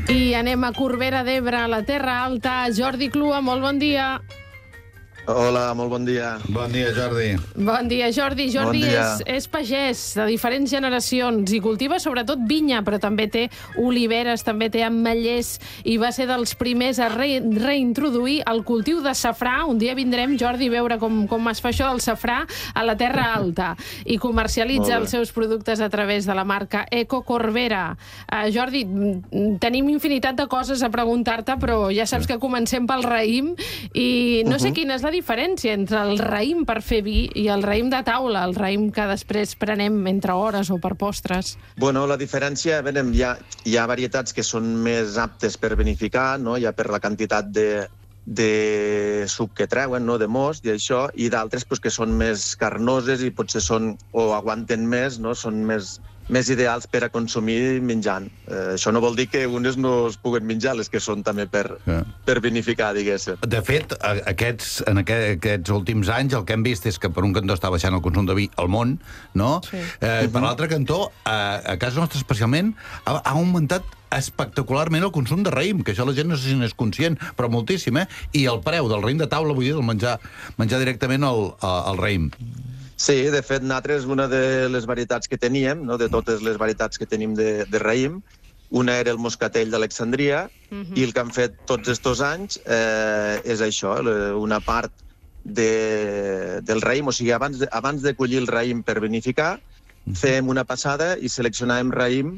I anem a Corbera d'Ebre, a la Terra Alta. Jordi Clua, molt bon dia. Hola, molt bon dia. Bon dia, Jordi. Bon dia, Jordi. Jordi Bon dia. és pagès de diferents generacions i cultiva sobretot vinya, però també té oliveres, també té ametllers i va ser dels primers a reintroduir el cultiu de safrà. Un dia vindrem, Jordi, a veure com es fa això del safrà a la Terra Alta i comercialitza els seus productes a través de la marca Eco Corbera. Jordi, tenim infinitat de coses a preguntar-te, però ja saps que comencem pel raïm i no sé quina és la diferència entre el raïm per fer vi i el raïm de taula, el raïm que després prenem entre hores o per postres. Bueno, la diferència, hi ha varietats que són més aptes per vinificar, no? Ja per la quantitat de suc que treuen, no? De most i això, i d'altres pues, que són més carnoses i potser són, o aguanten més, no? Són més ideals per a consumir menjant. Això no vol dir que unes no es puguen menjar, les que són també per vinificar, diguéssim. De fet, en aquests últims anys el que hem vist és que per un cantó està baixant el consum de vi al món, no? Sí. Per l'altre cantó, a casa nostra especialment, ha augmentat espectacularment el consum de raïm, que això la gent no sé si n'és conscient, però moltíssim, I el preu del raïm de taula, vull dir, del menjar directament al raïm. Sí, de fet, nosaltres, una de les varietats que teníem, no, de totes les varietats que tenim de raïm, una era el moscatell d'Alexandria, i el que han fet tots estos anys és això, una part del raïm, o sigui, abans de collir el raïm per vinificar, fèiem una passada i seleccionàvem raïm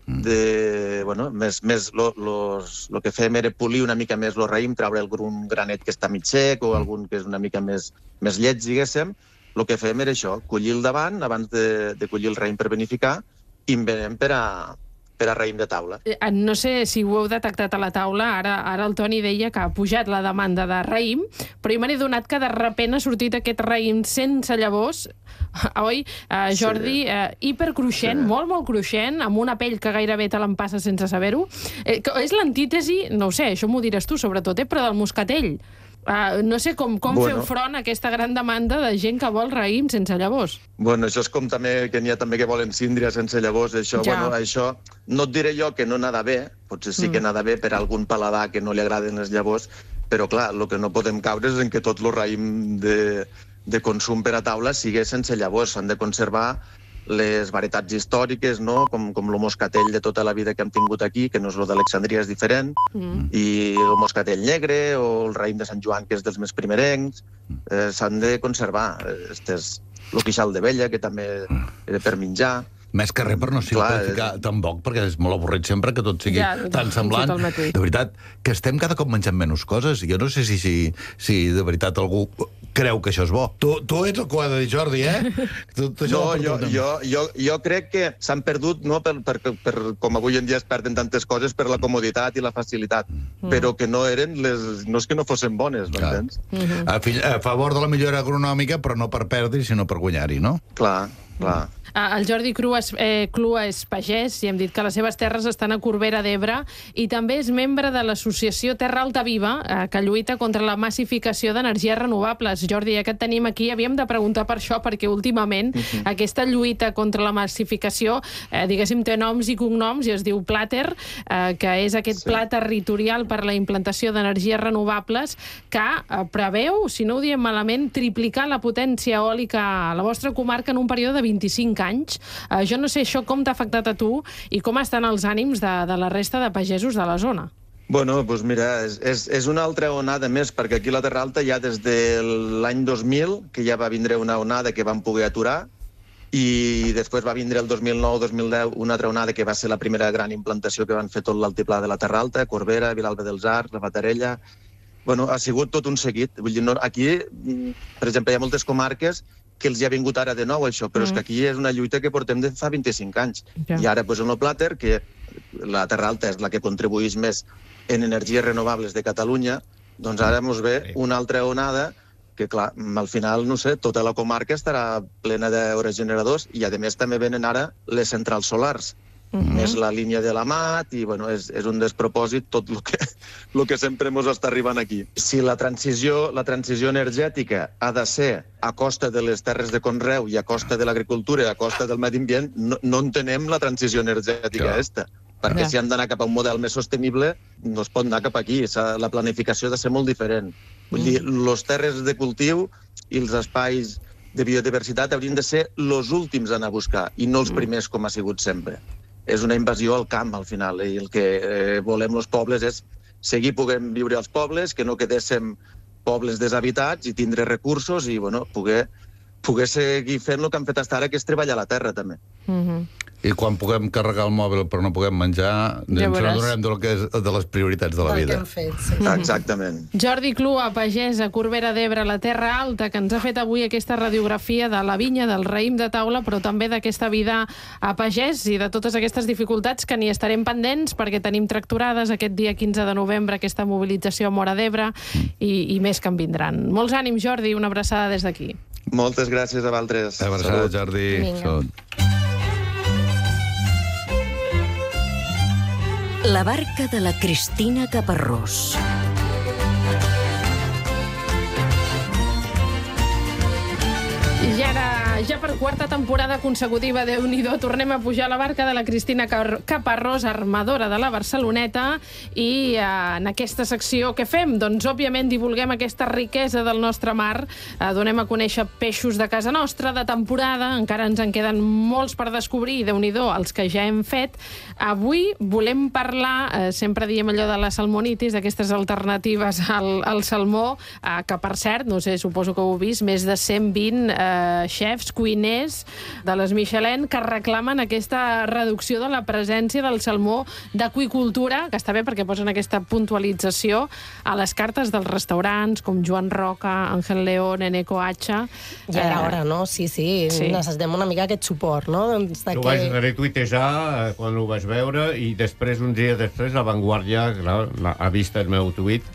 el que fèiem era polir una mica més el raïm, treure algun granet que està mig sec o algun que és una mica més lleig, diguéssim. El que fèiem era això, collir el davant, abans de collir el raïm per vinificar, i en venem per a raïm de taula. No sé si ho heu detectat a la taula, ara el Toni deia que ha pujat la demanda de raïm, però jo me n'he donat que de repent ha sortit aquest raïm sense llavors, oi, Jordi? Hipercruixent, molt cruixent, amb una pell que gairebé te l'empassa sense saber-ho. És l'antítesi, no ho sé, això m'ho diràs tu sobretot, però del moscatell. No sé com feu front a aquesta gran demanda de gent que vol raïm sense llavors. Bueno, això és com també que n'hi ha també que volen síndria sense llavors. Això no et diré jo que no n'ha d'haver, potser sí que n'ha d'haver per a algun paladar que no li agraden les llavors, però clar, el que no podem caure és en que tot el raïm de consum per a taula sigui sense llavors. S'han de conservar les varietats històriques, no? Com el moscatell de tota la vida que hem tingut aquí, que no és el d'Alexandria, és diferent, i el moscatell negre o el raïm de Sant Joan, que és dels més primerencs, s'han de conservar. El queixal d'abella, que també era per menjar. Més que res per no simplificar tampoc, perquè és molt avorrit sempre que tot sigui tan semblant. De veritat, que estem cada cop menjant menys coses. Jo no sé si de veritat algú creu que això és bo. Tu ets el que ho ha de dir, Jordi, No, jo crec que s'han perdut, no, com avui en dia es perden tantes coses, per la comoditat i la facilitat, però que no és que no fossin bones, m'entens? A favor de la millora agronòmica, però no per perdre, sinó per guanyar-hi, no? Clar. El Jordi Clua és pagès i hem dit que les seves terres estan a Corbera d'Ebre i també és membre de l'associació Terra Alta Viva, que lluita contra la massificació d'energies renovables. Jordi, ja que et tenim aquí, havíem de preguntar per això, perquè últimament aquesta lluita contra la massificació, diguéssim, té noms i cognoms i es diu Plater, que és aquest pla territorial per a la implantació d'energies renovables que preveu, si no ho diem malament, triplicar la potència eòlica a la vostra comarca en un període de 25 anys. Jo no sé això com t'ha afectat a tu i com estan els ànims de la resta de pagesos de la zona. Bueno, doncs mira, és una altra onada més, perquè aquí a la Terra Alta ja des de l'any 2000, que ja va vindre una onada que vam poder aturar, i després va vindre el 2009-2010 una altra onada que va ser la primera gran implantació que van fer tot l'altiplà de la Terra Alta, Corbera, Vilalba dels Arcs, la Fatarella. Bueno, ha sigut tot un seguit. Vull dir, aquí, per exemple, hi ha moltes comarques que els hi ha vingut ara de nou això, però és que aquí és una lluita que portem de fa 25 anys. I ara, en el Plater, que la Terra Alta és la que contribueix més en energies renovables de Catalunya, doncs ara ens ve una altra onada que, clar, al final, no sé, tota la comarca estarà plena d'aerogeneradors i, a més, també venen ara les centrals solars. És la línia de la Mat i bueno, és un despropòsit tot el que sempre ens està arribant aquí. Si la transició energètica ha de ser a costa de les terres de conreu i a costa de l'agricultura i a costa del medi ambient, no entenem la transició energètica aquesta. perquè si han d'anar cap a un model més sostenible, no es pot anar cap aquí. La planificació ha de ser molt diferent. Vull dir, les terres de cultiu i els espais de biodiversitat haurien de ser els últims a anar a buscar i no els primers com ha sigut sempre. És una invasió al camp, al final, i el que volem els pobles és seguir podent viure als pobles, que no quedéssim pobles deshabitats i tindre recursos i poder seguir fent el que han fet fins ara, que és treballar la terra, també. I quan puguem carregar el mòbil però no puguem menjar, ens adonarem de les prioritats de la vida. Exactament. Jordi Clua, pagès a Corbera d'Ebre, la Terra Alta, que ens ha fet avui aquesta radiografia de la vinya, del raïm de taula, però també d'aquesta vida a pagès i de totes aquestes dificultats que n'hi estarem pendents perquè tenim tracturades aquest dia 15 de novembre, aquesta mobilització a Móra d'Ebre i més que en vindran. Molts ànims, Jordi, una abraçada des d'aquí. Moltes gràcies a vosaltres. Abraçada, Jordi. La barca de la Cristina Caparrós. Ja per quarta temporada consecutiva, Déu-n'hi-do, tornem a pujar a la barca de la Cristina Caparrós, armadora de la Barceloneta, i en aquesta secció què fem? Doncs, òbviament, divulguem aquesta riquesa del nostre mar, donem a conèixer peixos de casa nostra, de temporada, encara ens en queden molts per descobrir, Déu-n'hi-do, els que ja hem fet. Avui volem parlar, sempre diem allò de la salmonitis, d'aquestes alternatives al salmó, que, per cert, no sé, suposo que ho heu vist, més de 120 xefs, cuiners de les Michelin que reclamen aquesta reducció de la presència del salmó d'aqüicultura, que està bé perquè posen aquesta puntualització a les cartes dels restaurants com Joan Roca, Ángel León, Eneco Hacha. Ja era hora, no? Sí, necessitem una mica aquest suport, no? Ho vaig retuitejar quan ho vaig veure i després, un dia després, La Vanguardia ha vist el meu tuit.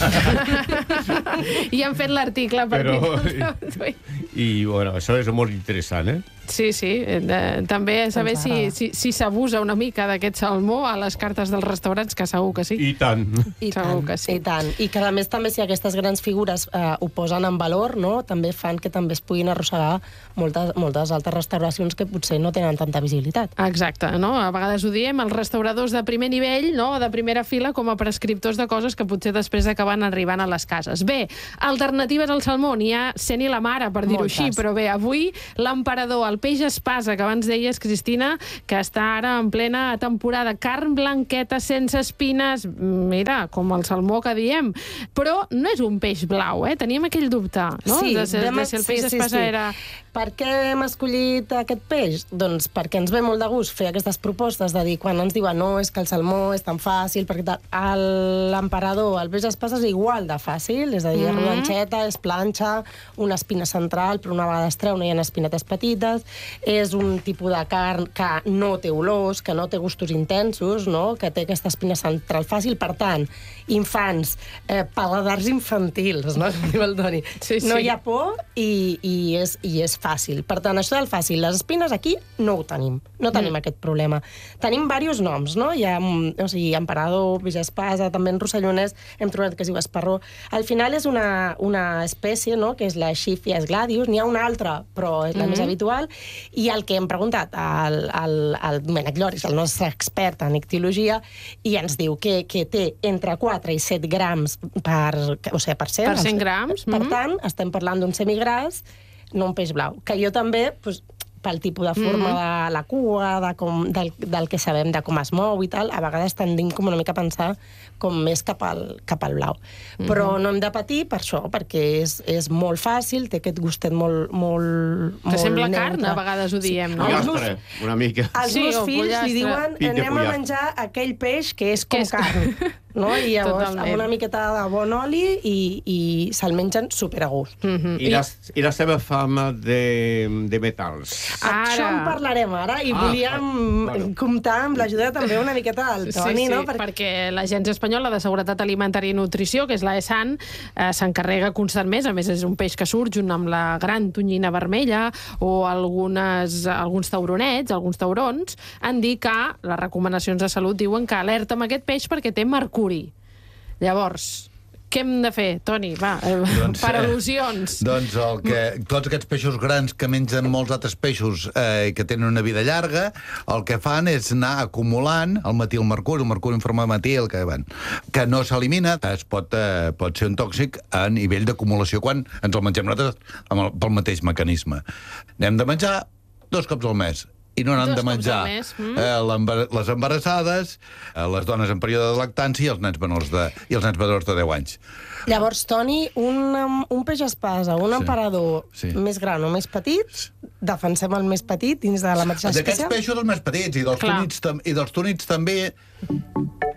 I han fet l'article per dir. I, bueno, això és molt interessant, eh? Sí, també saber si s'abusa una mica d'aquest salmó a les cartes dels restaurants, que segur que sí. I tant. Segur que sí. I tant. I que, a més, també, si aquestes grans figures ho posen en valor, no? També fan que també es puguin arrossegar moltes altres restauracions que potser no tenen tanta visibilitat. Exacte, no? A vegades ho diem, els restauradors de primer nivell, no? De primera fila, com a prescriptors de coses que potser després acaben arribant a les cases. Bé, alternatives al salmó, n'hi ha cent i la mare, per dir-ho així, però bé, avui l'emperador, el peix espasa, que abans deies, Cristina, que està ara en plena temporada, carn blanqueta, sense espines, mira, com el salmó que diem, però no és un peix blau, teníem aquell dubte, no? Sí, de si el peix espasa era... Per què hem escollit aquest peix? Doncs perquè ens ve molt de gust fer aquestes propostes de dir, quan ens diuen no, és que el salmó és tan fàcil, perquè l'emperador, el peix espasa és igual de fàcil, és a dir, és rodanxeta, és planxa, una espina central, però una vegada es treu no hi ha espinetes petites, és un tipus de carn que no té olors, que no té gustos intensos, no? Que té aquesta espina central fàcil, per tant, infants, paladars infantils, no? No hi ha por i és fàcil. Per tant, això del fàcil, les espines aquí no ho tenim. No tenim aquest problema. Tenim diversos noms, no? Hi ha, emperador, peix espasa, també en rossellonès hem trobat que es diu esparró. Al final és una espècie, no?, que és la Xiphias gladius. N'hi ha una altra, però és la més habitual. I el que hem preguntat al Domènec Lloris, el nostre expert en ictiologia, i ens diu que té entre 4 i 7 grams per 100 grams. Per tant, estem parlant d'un semigras, no un peix blau. Que jo també, pel tipus de forma de la cua, del que sabem de com es mou i tal, a vegades tendim com una mica a pensar com més cap al blau. Però no hem de patir per això, perquè és molt fàcil, té aquest gustet molt que sembla carn, a vegades ho diem, no? Pollastre, una mica. Els meus fills li diuen anem a menjar aquell peix que és com carn. No? I llavors, amb una miqueta de bon oli i se'l mengen super a gust. I la seva fama de metalls. Això en parlarem ara i volíem comptar amb l'ajuda també una miqueta del Toni, no? Perquè l'Agència Espanyola de Seguretat Alimentària i Nutrició, que és l'ESAN, s'encarrega constantment, a més és un peix que surt junt amb la gran tonyina vermella o alguns tauronets, alguns taurons, han dit que les recomanacions de salut diuen que alerta amb aquest peix perquè té mercuri. Llavors, Què hem de fer, Toni? Va, per al·lusions. Doncs tots aquests peixos grans que mengen molts altres peixos i que tenen una vida llarga, el que fan és anar acumulant el metilmercuri, el mercuri en forma de metil, que no s'elimina, pot ser un tòxic a nivell d'acumulació quan ens el mengem nosaltres pel mateix mecanisme. N'hem de menjar 2 cops al mes. I no n'han de menjar les embarassades, les dones en període de lactància i els nens menors de 10 anys. Llavors, Toni, un peix espasa, un emperador més gran o més petit, defensem el més petit dins de la mateixa espècie? D'aquests peixos els més petits, i dels túnids també.